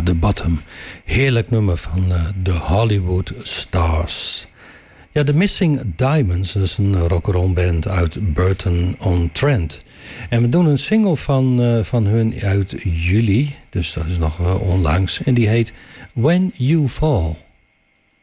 The Bottom. Heerlijk nummer van de Hollywood Stars. Ja, The Missing Diamonds, dat is een rock'n'roll band uit Burton-on-Trent. En we doen een single van hun uit juli, dus dat is nog onlangs. En die heet When You Fall.